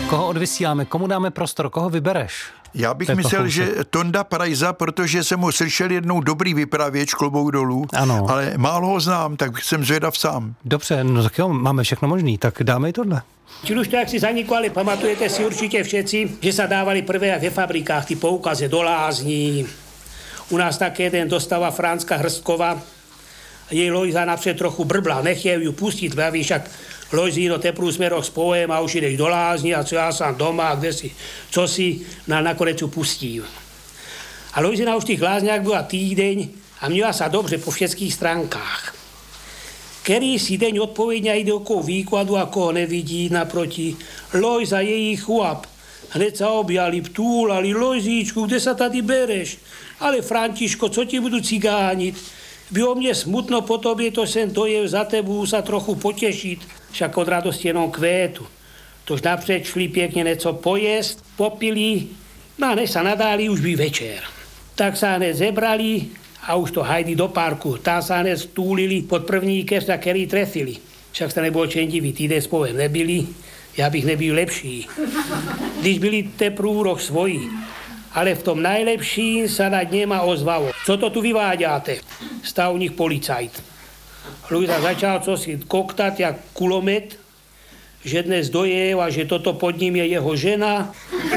Koho odvysíláme, komu dáme prostor, koho vybereš? Já bych myslel, že Tonda Prajza, protože jsem ho slyšel jednou dobrý vypravěč, klobouk dolů, ano. Ale málo ho znám, tak jsem zvědav sám. Dobře, no tak jo, máme všechno možný, tak dáme i tohle. Či už to jak si zaniklo, ale pamatujete si určitě všetci, že sa dávali prvé ve fabrikách ty poukazy do lázní. U nás také jeden dostala Franska Hrstková, jej Lojza napřed trochu brbla, nechtěl ju pustit, praví, však Lojzíno, teprv sme rok spojem a už ideš do lázní a co ja sám doma, kde si, co si, nakonec ju pustil. A Lojzina už v tých lázniach byla týdeň a měla sa dobře po všetkých stránkách. Který si deň odpovedňa ide okolo výkladu, ako ho nevidí naproti. Lojza je ich chlap. Hned sa objali, vtúlali, Lojzíčku, kde sa tady bereš? Ale Františko, co ti budu cigánit? Bylo mne smutno po tobě, to jsem dojel za tebu sa trochu potěšit, však od radosti jenom kvétu. Tož napřed šli pěkně něco pojest, popili, no a než sa nadáli, už by večer. Tak sa hned zebrali a už to hajdi do parku. Tam sa hned stúlili pod první keř, na který trefili. Však sa nebolo čem divit, týden spolem nebyli, já bych nebyl lepší. Když byli teprv rok svoji. Ale v tom najlepším sa nad něma ozvalo. Co to tu vyváďáte? Stál u nich policajt. Lujza začal cosi koktat jak kulomet, že dnes dojel a že toto pod ním je jeho žena.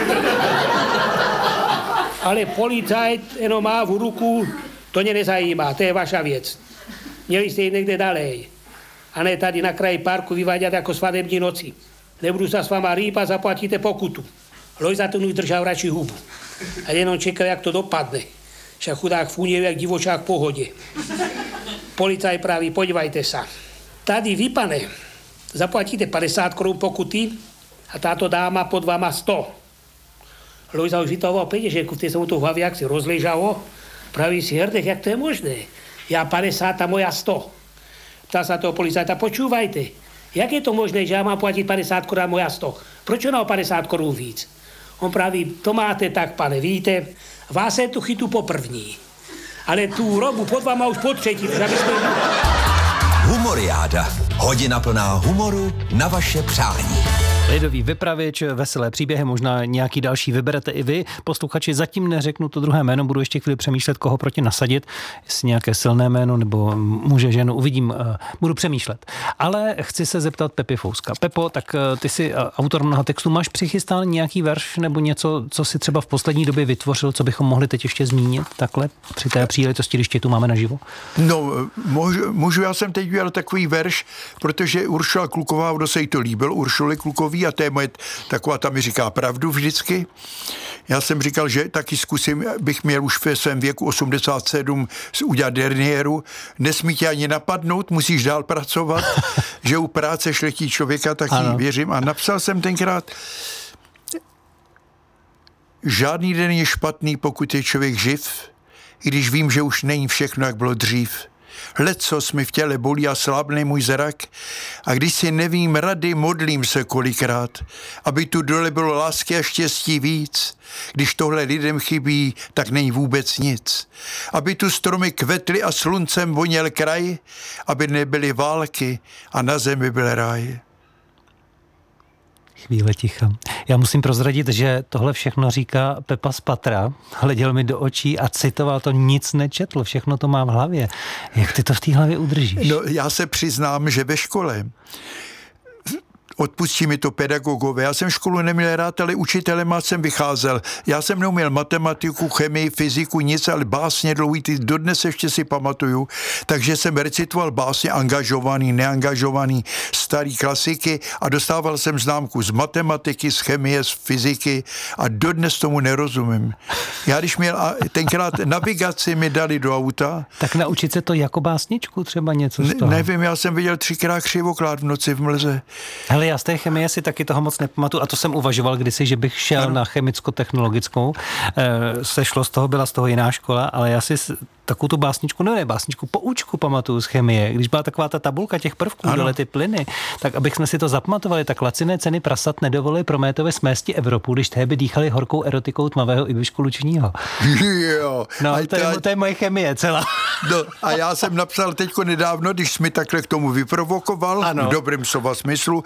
Ale policajt jenom má v ruku, to mě nezajímá, to je vaša věc. Měli jste jít někde dalej. A ne tady na kraji parku vyváďat jako svadební noci. Nebudu sa s váma rýpať, zaplatíte pokutu. Lojza ten už držal radši hubu. A jenom čekal, jak to dopadne. Však chudák fúnil jak divočák v pohode. Policaj praví, podívajte sa. Tady vy, pane, zaplatíte 50 korun pokuty a táto dáma pod váma 100. Lojza už vytahoval peněženku, v té se mu to v hlavě jak si rozležalo. Praví si, hrdech, jak to je možné? Já 50 a moja 100. Ptá sa toho policajta, počúvajte, jak je to možné, že já mám platit 50 korun a moja 100? Proč ona o 50 korun víc? On praví, to máte tak, pane, víte, vás se tu chytu po první, ale tu robu pod váma už po třetí. Humoriáda. Hodina plná humoru na vaše přání. Lidový vypravěč, veselé příběhy, možná nějaký další vyberete i vy. Posluchači, zatím neřeknu to druhé jméno, budu ještě chvíli přemýšlet, koho proti nasadit, jestli nějaké silné jméno nebo muže, ženu, uvidím, budu přemýšlet. Ale chci se zeptat Pepy Fouska. Pepo, tak ty jsi autor mnoha textů, máš přichystán nějaký verš nebo něco, co si třeba v poslední době vytvořil, co bychom mohli teď ještě zmínit takhle při té příležitosti, když tě tu máme naživo? No, můžu, já jsem teď udělal takový verš, protože Uršula Kluková, kdo se jí to líbil, Uršuli Klukový, a to je moje taková, ta mi říká pravdu vždycky. Já jsem říkal, že taky zkusím, bych měl už ve svém věku 87 udělat derniéru. Nesmí tě ani napadnout, musíš dál pracovat, že u práce šlechtí člověka, taky věřím. A napsal jsem tenkrát, žádný den je špatný, pokud je člověk živ, i když vím, že už není všechno, jak bylo dřív. Lecos mi v těle bolí a slábne můj zrak a když si nevím rady, modlím se kolikrát, aby tu dole bylo lásky a štěstí víc. Když tohle lidem chybí, tak není vůbec nic. Aby tu stromy kvetly a sluncem voněl kraj, aby nebyly války a na zemi byl ráj. Chvíle ticha. Já musím prozradit, že tohle všechno říká Pepa z patra. Hleděl mi do očí a citoval to, nic nečetl, všechno to má v hlavě. Jak ty to v té hlavě udržíš? No, já se přiznám, že ve škole, odpustí mi to pedagogové. Já jsem školu neměl rád, ale učitelem jsem vycházel. Já jsem neuměl matematiku, chemii, fyziku, nic, ale básně dlouhý, ty dodnes ještě si pamatuju. Takže jsem recitoval básně angažovaný, neangažovaný, starý klasiky a dostával jsem známku z matematiky, z chemie, z fyziky a dodnes tomu nerozumím. Já když měl tenkrát navigaci mi dali do auta. Tak naučit se to jako básničku třeba něco z toho? Nevím, já jsem viděl 3krát křivoklát v noci v mlze. Hele, já z té chemie si taky toho moc nepamatuju a to jsem uvažoval kdysi, že bych šel na chemicko-technologickou. Sešlo z toho, byla z toho jiná škola, ale já si takovou tu básničku, ne básničku, poučku pamatuju z chemie. Když byla taková ta tabulka těch prvků, dole ty plyny, tak abych jsme si to zapamatovali, tak laciné ceny prasat nedovolily Prométovi smésti Evropu, když tehdy dýchali horkou erotikou tmavého Ibišku Lučního. Jo. No, to je moje chemie celá. No, a já jsem napsal teďko nedávno, když jsi mi takhle k tomu vyprovokoval, v dobrém slova smyslu,